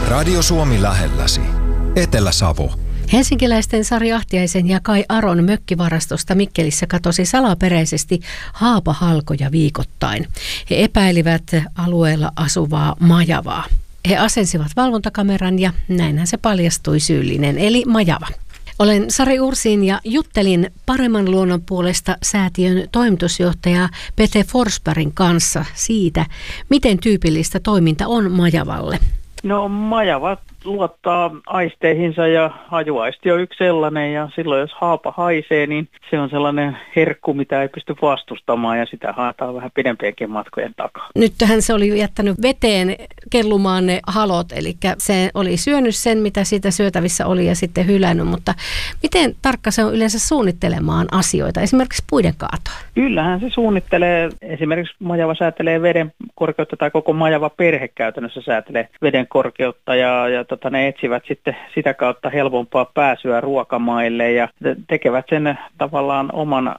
Radio Suomi lähelläsi. Etelä-Savo. Helsinkiläisten Sari Ahtiaisen ja Kai Aron mökkivarastosta Mikkelissä katosi salaperäisesti haapahalkoja viikoittain. He epäilivät alueella asuvaa majavaa. He asensivat valvontakameran ja näinhän se paljastui syyllinen, eli majava. Olen Sari Ursin ja juttelin Paremman luonnon puolesta -säätiön toimitusjohtaja Pete Forsbergin kanssa siitä, miten tyypillistä toiminta on majavalle. No majava luottaa aisteihinsa ja hajuaisti on yksi sellainen ja silloin jos haapa haisee, niin se on sellainen herkku, mitä ei pysty vastustamaan ja sitä haetaan vähän pidempienkin matkojen takaa. Nythän se oli jättänyt veteen kellumaan ne halot, eli se oli syönyt sen, mitä siitä syötävissä oli ja sitten hylännyt, mutta miten tarkka se on yleensä suunnittelemaan asioita, esimerkiksi puiden kaatoa? Kyllähän se suunnittelee, esimerkiksi majava säätelee veden korkeutta tai koko majava perhe käytännössä säätelee veden korkeutta ja ne etsivät sitten sitä kautta helpompaa pääsyä ruokamaille ja tekevät sen tavallaan oman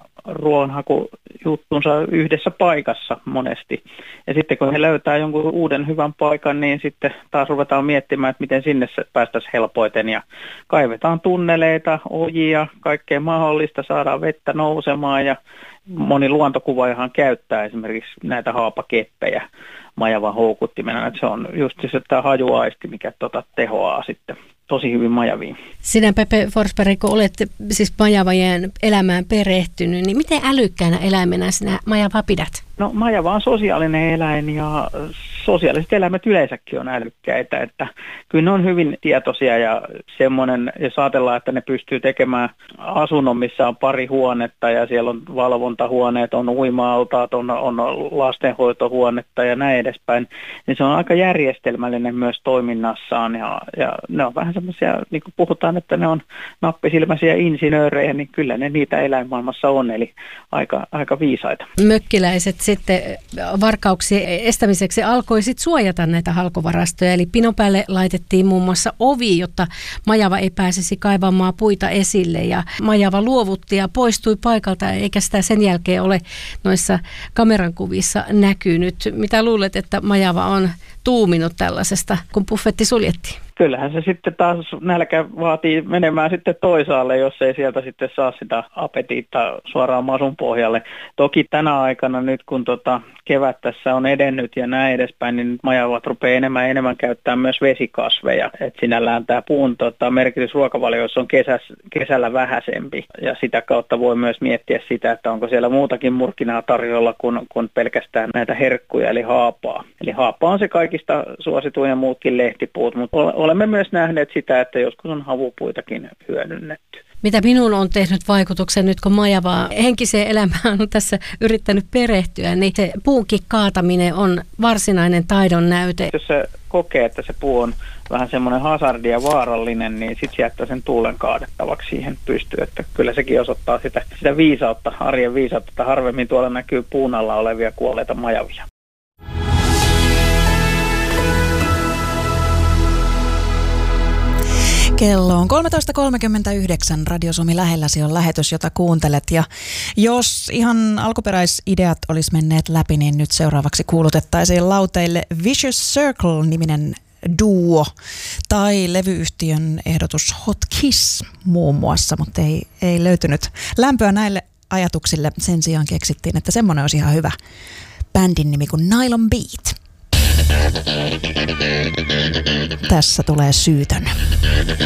ruoanhakujuttunsa yhdessä paikassa monesti. Ja sitten kun he löytää jonkun uuden hyvän paikan, niin sitten taas ruvetaan miettimään, että miten sinne päästäisiin helpoiten. Ja kaivetaan tunneleita, ojia, kaikkea mahdollista, saadaan vettä nousemaan ja moni luontokuvaajahan käyttää esimerkiksi näitä haapakeppejä majavan houkuttimena. Että se on just se tämä hajuaisti, mikä tehoaa sitten tosi hyvin majaviin. Sinä, Pepe Forsberg, kun olet siis majavajien elämään perehtynyt, niin miten älykkäänä eläimenä sinä majavaa pidät? No majava on sosiaalinen eläin ja sosiaaliset eläimet yleensäkin on älykkäitä, että kyllä ne on hyvin tietoisia ja semmoinen, jos ajatellaan, että ne pystyy tekemään asunnon, missä on pari huonetta ja siellä on valvontahuoneet, on uima-altaat, on lastenhoitohuonetta ja näin edespäin, niin se on aika järjestelmällinen myös toiminnassaan ja ne on vähän semmoisia, niin kuin puhutaan, että ne on nappisilmäisiä insinöörejä, niin kyllä ne niitä eläinmaailmassa on, eli aika viisaita. Mökkiläiset sitten varkauksien estämiseksi alkoi sitten suojata näitä halkovarastoja, eli pinon päälle laitettiin muun muassa ovi, jotta majava ei pääsisi kaivamaan puita esille ja majava luovutti ja poistui paikalta, eikä sitä sen jälkeen ole noissa kameran kuvissa näkynyt. Mitä luulet, että majava on tuuminut tällaisesta, kun buffetti suljettiin? Kyllähän se sitten taas nälkä vaatii menemään sitten toisaalle, jos ei sieltä sitten saa sitä apetiittaa suoraan masun pohjalle. Toki tänä aikana nyt, kun kevät tässä on edennyt ja näin edespäin, niin majavat rupeaa enemmän käyttämään myös vesikasveja. Et sinällään tämä puun merkitys ruokavalioissa on kesällä vähäisempi. Ja sitä kautta voi myös miettiä sitä, että onko siellä muutakin murkinaa tarjolla kuin pelkästään näitä herkkuja, eli haapaa. Eli haapa on se kaikista suosituin ja muutkin lehtipuut, mutta olemme myös nähneet sitä, että joskus on havupuitakin hyödynnetty. Mitä minun on tehnyt vaikutuksen nyt, kun majavaa henkiseen elämään on tässä yrittänyt perehtyä, niin se puunkin kaataminen on varsinainen taidon näyte. Jos se kokee, että se puu on vähän semmoinen hazardi ja vaarallinen, niin sitten jättää sen tuulen kaadettavaksi siihen pystyyn. Että kyllä sekin osoittaa sitä viisautta, arjen viisautta, että harvemmin tuolla näkyy puun alla olevia kuolleita majavia. Kello on 13.39. Radio Suomi lähelläsi on lähetys, jota kuuntelet. Ja jos ihan alkuperäisideat olisi menneet läpi, niin nyt seuraavaksi kuulutettaisiin lauteille Vicious Circle-niminen duo tai levyyhtiön ehdotus Hot Kiss muun muassa, mutta ei löytynyt lämpöä näille ajatuksille. Sen sijaan keksittiin, että semmoinen olisi ihan hyvä bändin nimi kuin Nylon Beat. Tässä tulee Syytön.